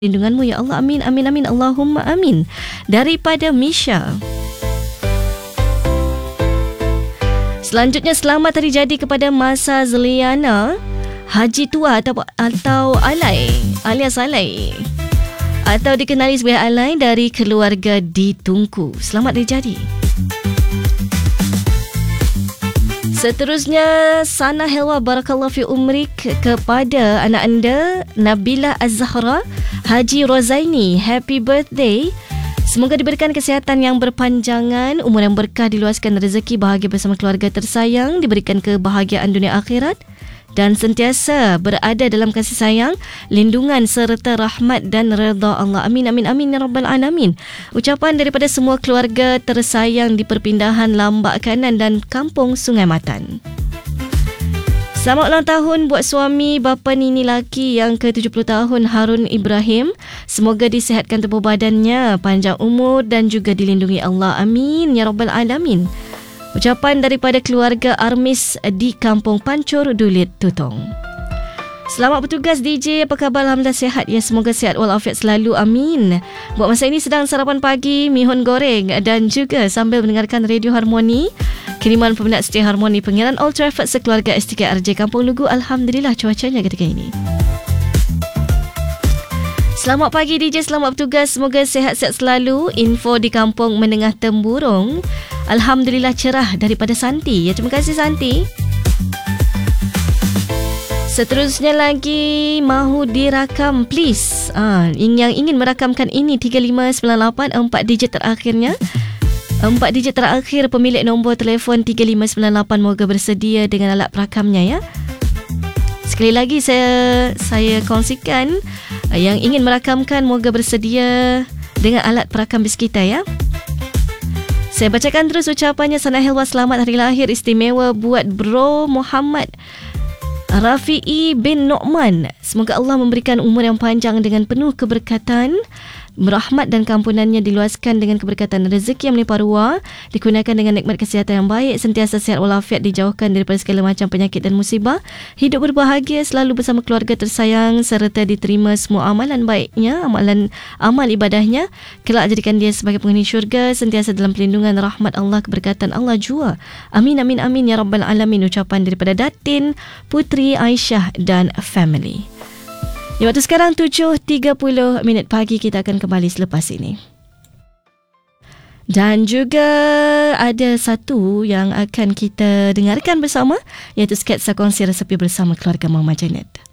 lindunganmu ya Allah, amin amin amin Allahumma amin. Daripada Misha. Selanjutnya, selamat hari jadi kepada Masa Zeliana Haji Tua atau Alai alias Alai, atau dikenali sebagai Alai, dari keluarga di Tunku. Selamat hari jadi. Seterusnya, Sana Helwa Barakallahu fi umrik kepada anak anda Nabila Az-Zahra Haji Rozaini. Happy birthday. Semoga diberikan kesihatan yang berpanjangan, umur yang berkah, diluaskan rezeki, bahagia bersama keluarga tersayang, diberikan kebahagiaan dunia akhirat dan sentiasa berada dalam kasih sayang, lindungan serta rahmat dan redha Allah. Amin amin amin ya rabbal alamin. Ucapan daripada semua keluarga tersayang di perpindahan Lambak Kanan dan Kampung Sungai Matan. Selamat ulang tahun buat suami bapa nini laki yang ke-70 tahun, Harun Ibrahim. Semoga disihatkan tubuh badannya, panjang umur dan juga dilindungi Allah. Amin ya rabbal alamin. Ucapan daripada keluarga Armis di Kampung Pancur, Dulit, Tutong. Selamat bertugas DJ, apa khabar? Alhamdulillah sihat ya, semoga sihat walafiat selalu, amin. Buat masa ini sedang sarapan pagi, mihun goreng dan juga sambil mendengarkan Radio Harmoni, kiriman peminat setia Harmoni, Pengiran Old Trafford sekeluarga STKRJ Kampung Lugu. Alhamdulillah cuacanya ketika ini. Selamat pagi DJ, selamat bertugas, semoga sihat-sihat selalu. Info di Kampung Menengah Temburong, alhamdulillah cerah, daripada Santi. Ya, terima kasih Santi. Seterusnya lagi, mahu dirakam please. Yang ingin merakamkan ini 3598, 4 digit terakhirnya. 4 digit terakhir pemilik nombor telefon 3598, moga bersedia dengan alat perakamnya ya. Sekali lagi saya kongsikan, yang ingin merakamkan moga bersedia dengan alat perakam bis kita ya. Saya bacakan terus ucapannya. Sana Helwa, selamat hari lahir istimewa buat Bro Muhammad Rafi'i bin Nu'man. Semoga Allah memberikan umur yang panjang dengan penuh keberkatan, rahmat dan keampunannya, diluaskan dengan keberkatan rezeki yang melimpah ruah, digunakan dengan nikmat kesihatan yang baik, sentiasa sihat walafiat, dijauhkan daripada segala macam penyakit dan musibah, hidup berbahagia selalu bersama keluarga tersayang, serta diterima semua amalan baiknya, amal ibadahnya, kelak jadikan dia sebagai penghuni syurga, sentiasa dalam perlindungan rahmat Allah, keberkatan Allah jua. Amin amin amin ya rabbal alamin. Ucapan daripada Datin, Putri Aisyah dan family. Di waktu sekarang 7.30 pagi, kita akan kembali selepas ini. Dan juga ada satu yang akan kita dengarkan bersama, iaitu sketsa kongsi resepi bersama keluarga Mama Janet.